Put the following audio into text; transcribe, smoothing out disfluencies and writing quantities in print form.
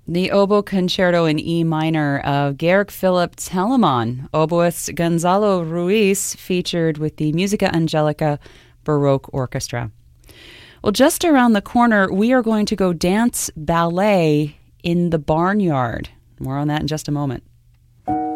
The Oboe Concerto in E minor of Georg Philipp Telemann, oboist Gonzalo Ruiz, featured with the Musica Angelica Baroque Orchestra. Well, just around the corner, we are going to go dance ballet in the Barnyard. More on that in just a moment.